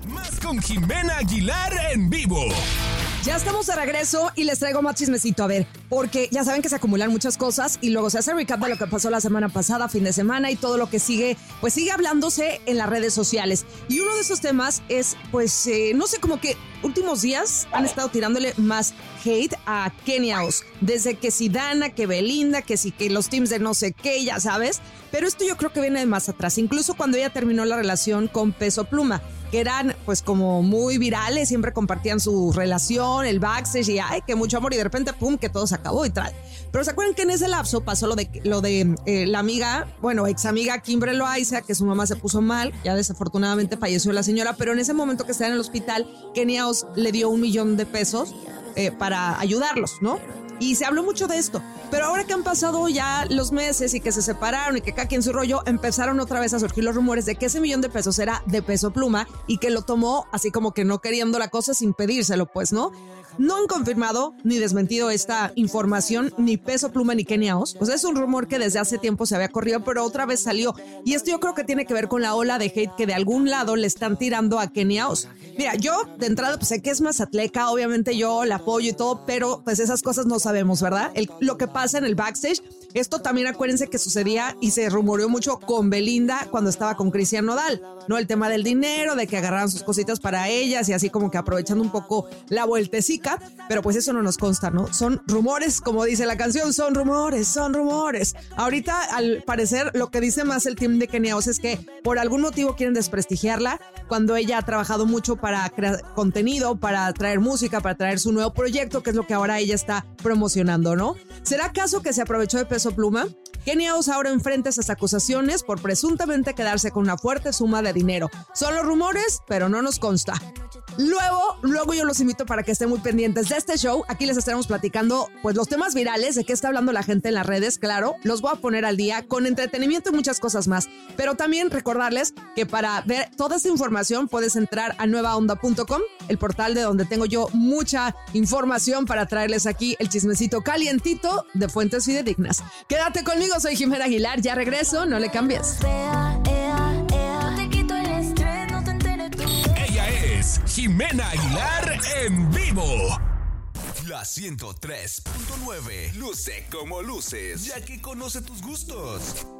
Más con Jimena Aguilar en vivo. Ya estamos de regreso y les traigo más chismecito, a ver, porque ya saben que se acumulan muchas cosas y luego se hace recap de lo que pasó la semana pasada, fin de semana y todo lo que sigue, pues sigue hablándose en las redes sociales. Y uno de esos temas es, pues, no sé, como que últimos días han estado tirándole más hate a Kenia Oz. Desde que si Dana, que Belinda, que si que los teams de no sé qué, ya sabes. Pero esto yo creo que viene de más atrás, incluso cuando ella terminó la relación con Peso Pluma, que eran pues como muy virales, siempre compartían su relación, el backstage y ay, que mucho amor y de repente pum, que todo se acabó y tal. Pero ¿se acuerdan que en ese lapso pasó lo de la amiga, bueno, ex amiga Kimberly Loaiza, que su mamá se puso mal, ya desafortunadamente falleció la señora, pero en ese momento que estaba en el hospital, Kenia Oz le dio $1 millón para ayudarlos, ¿no? Y se habló mucho de esto. Pero ahora que han pasado ya los meses y que se separaron y que cada quien su rollo, empezaron otra vez a surgir los rumores de que ese $1 millón era de Peso Pluma y que lo tomó así como que no queriendo la cosa sin pedírselo, pues, ¿no? No han confirmado ni desmentido esta información ni Peso Pluma ni Kenia Oz. Pues es un rumor que desde hace tiempo se había corrido, pero otra vez salió. Y esto yo creo que tiene que ver con la ola de hate que de algún lado le están tirando a Kenia Oz. Mira, yo de entrada pues sé que es mazatleca, obviamente yo la apoyo y todo, pero pues esas cosas no sabemos, ¿verdad? Lo que pasa en el backstage, esto también acuérdense que sucedía y se rumoreó mucho con Belinda cuando estaba con Cristian Nodal, ¿no? El tema del dinero, de que agarraran sus cositas para ellas y así como que aprovechando un poco la vueltecica, pero pues eso no nos consta, ¿no? Son rumores, como dice la canción, son rumores, son rumores. Ahorita, al parecer, lo que dice más el team de Kenia Oz es que por algún motivo quieren desprestigiarla cuando ella ha trabajado mucho para crear contenido, para traer música, para traer su nuevo proyecto, que es lo que ahora ella está promocionando, ¿no? ¿Será acaso que se aprovechó de Peso Pluma? Kenia Oz ahora enfrenta esas acusaciones por presuntamente quedarse con una fuerte suma de dinero. Son los rumores, pero no nos consta. Luego yo los invito para que estén muy pendientes de este show. Aquí les estaremos platicando pues los temas virales, de qué está hablando la gente en las redes, claro. Los voy a poner al día con entretenimiento y muchas cosas más. Pero también recordarles que para ver toda esta información puedes entrar a nuevaonda.com, el portal de donde tengo yo mucha información para traerles aquí el chismecito calientito de fuentes fidedignas. Quédate conmigo, soy Jimena Aguilar, ya regreso, no le cambies. Jimena Aguilar en vivo. La 103.9 luce como luces, ya que conoce tus gustos.